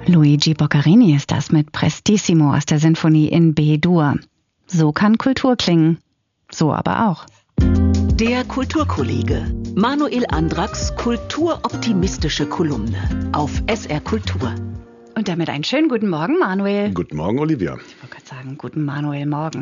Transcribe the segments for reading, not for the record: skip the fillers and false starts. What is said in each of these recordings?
Luigi Boccherini ist das mit Prestissimo aus der Sinfonie in B-Dur. So kann Kultur klingen, so aber auch. Der Kulturkollege. Manuel Andracks kulturoptimistische Kolumne auf SR Kultur. Und damit einen schönen guten Morgen, Manuel. Guten Morgen, Olivia. Ich wollte gerade sagen, guten Manuel Morgen.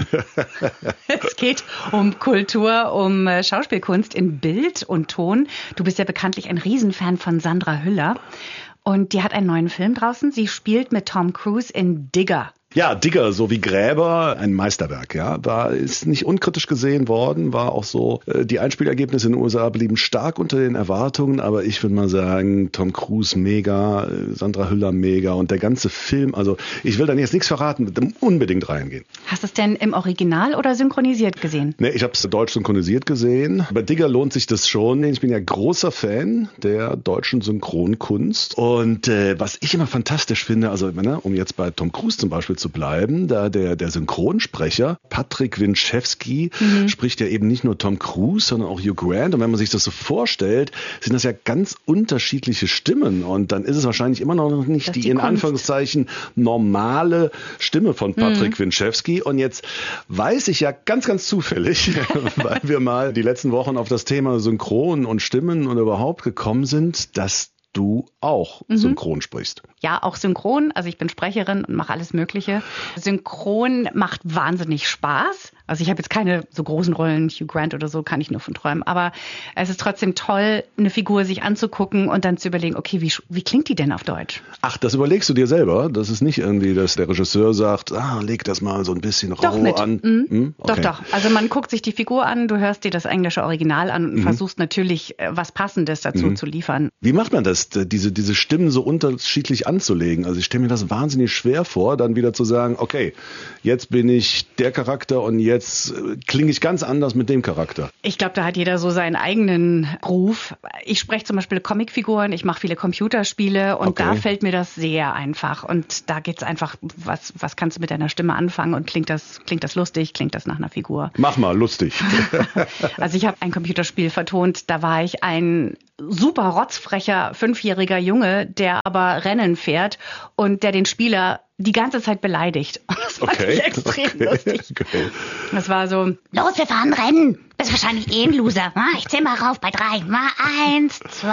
Es geht um Kultur, um Schauspielkunst in Bild und Ton. Du bist ja bekanntlich ein Riesenfan von Sandra Hüller. Und die hat einen neuen Film draußen. Sie spielt mit Tom Cruise in Digger. Ja, Digger, so wie Gräber, ein Meisterwerk, ja. Ist nicht unkritisch gesehen worden, war auch so, die Einspielergebnisse in den USA blieben stark unter den Erwartungen, aber ich würde mal sagen, Tom Cruise mega, Sandra Hüller mega und der ganze Film, also ich will da jetzt nichts verraten, unbedingt reingehen. Hast du es denn im Original oder synchronisiert gesehen? Nee, ich habe es deutsch synchronisiert gesehen. Bei Digger lohnt sich das schon, ich bin ja großer Fan der deutschen Synchronkunst und was ich immer fantastisch finde, also um jetzt bei Tom Cruise zum Beispiel zu bleiben, da der Synchronsprecher Patrick Winchewski spricht ja eben nicht nur Tom Cruise, sondern auch Hugh Grant. Und wenn man sich das so vorstellt, sind das ja ganz unterschiedliche Stimmen. Und dann ist es wahrscheinlich immer noch nicht die in Anführungszeichen normale Stimme von Patrick Winchewski. Und jetzt weiß ich ja ganz, ganz zufällig, weil wir mal die letzten Wochen auf das Thema Synchron und Stimmen und überhaupt gekommen sind, dass du auch synchron sprichst. Ja, auch synchron. Also ich bin Sprecherin und mache alles Mögliche. Synchron macht wahnsinnig Spaß. Also ich habe jetzt keine so großen Rollen, Hugh Grant oder so, kann ich nur von träumen. Aber es ist trotzdem toll, eine Figur sich anzugucken und dann zu überlegen, okay, wie klingt die denn auf Deutsch? Ach, das überlegst du dir selber? Das ist nicht irgendwie, dass der Regisseur sagt, leg das mal so ein bisschen rau an? Okay. Doch. Also man guckt sich die Figur an, du hörst dir das englische Original an und versuchst natürlich was Passendes dazu zu liefern. Wie macht man das, diese Stimmen so unterschiedlich anzulegen? Also ich stelle mir das wahnsinnig schwer vor, dann wieder zu sagen, okay, jetzt bin ich der Charakter und jetzt klinge ich ganz anders mit dem Charakter. Ich glaube, da hat jeder so seinen eigenen Ruf. Ich spreche zum Beispiel Comicfiguren, ich mache viele Computerspiele und da fällt mir das sehr einfach. Und da geht's einfach, was kannst du mit deiner Stimme anfangen und klingt das lustig, klingt das nach einer Figur? Mach mal, lustig. Also ich habe ein Computerspiel vertont, da war ich ein super rotzfrecher 5-jähriger Junge, der aber Rennen fährt und der den Spieler die ganze Zeit beleidigt. Und das fand ich extrem lustig. Okay. Das war so, los, wir fahren Rennen. Bist wahrscheinlich ein Loser. Ich zähl mal rauf bei 3. Mal 1, 2,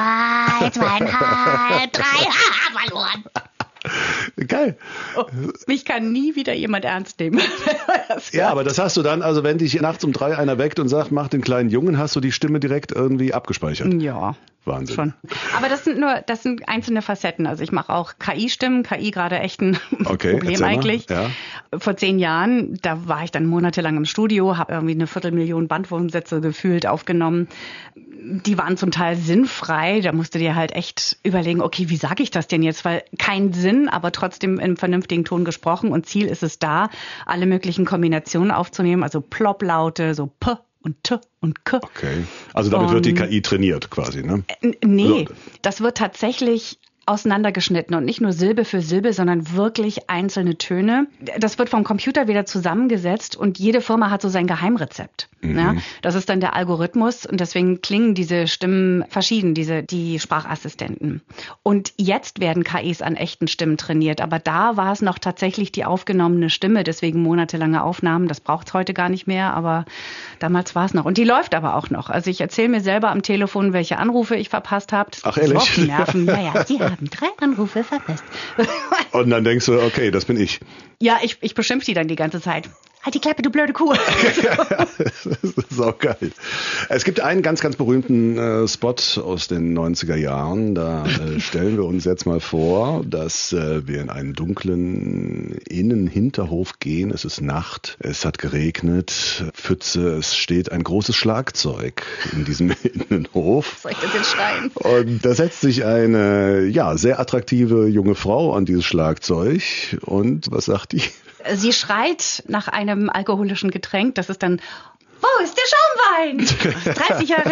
2,5, 3. Verloren. Geil. Oh, mich kann nie wieder jemand ernst nehmen. Ja, aber das hast du dann, also wenn dich nachts um 3 einer weckt und sagt, mach den kleinen Jungen, hast du die Stimme direkt irgendwie abgespeichert. Ja. Wahnsinn. Schon. Aber das sind einzelne Facetten. Also ich mache auch KI-Stimmen, KI gerade echt ein Problem eigentlich. Ja. Vor 10 Jahren, da war ich dann monatelang im Studio, habe irgendwie 250.000 Bandwurmsätze gefühlt aufgenommen. Die waren zum Teil sinnfrei. Da musst du dir halt echt überlegen, okay, wie sage ich das denn jetzt? Weil kein Sinn, aber trotzdem im vernünftigen Ton gesprochen. Und Ziel ist es da, alle möglichen Kombinationen aufzunehmen. Also Plop-Laute, so P und T und K. Okay. Also damit wird die KI trainiert quasi, ne? Nee, das wird tatsächlich auseinandergeschnitten und nicht nur Silbe für Silbe, sondern wirklich einzelne Töne. Das wird vom Computer wieder zusammengesetzt und jede Firma hat so sein Geheimrezept. Ja, das ist dann der Algorithmus und deswegen klingen diese Stimmen verschieden, die Sprachassistenten. Und jetzt werden KIs an echten Stimmen trainiert, aber da war es noch tatsächlich die aufgenommene Stimme, deswegen monatelange Aufnahmen. Das braucht es heute gar nicht mehr, aber damals war es noch. Und die läuft aber auch noch. Also ich erzähle mir selber am Telefon, welche Anrufe ich verpasst habe. Ach ehrlich? Die Nerven. Naja, Sie haben 3 Anrufe verpasst. Und dann denkst du, okay, das bin ich. Ja, ich beschimpfe die dann die ganze Zeit. Halt die Klappe, du blöde Kuh. Das ist auch geil. Es gibt einen ganz, ganz berühmten Spot aus den 90er Jahren. Da stellen wir uns jetzt mal vor, dass wir in einen dunklen Innenhinterhof gehen. Es ist Nacht, es hat geregnet, Pfütze, es steht ein großes Schlagzeug in diesem Innenhof. Soll ich das jetzt schreien? Und da setzt sich eine, sehr attraktive junge Frau an dieses Schlagzeug. Und was sagt die? Sie schreit nach einem alkoholischen Getränk. Das ist dann, wo ist der Schaumwein? 30 Jahre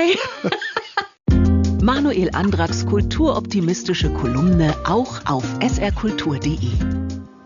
her. Manuel Andracks kulturoptimistische Kolumne auch auf srkultur.de.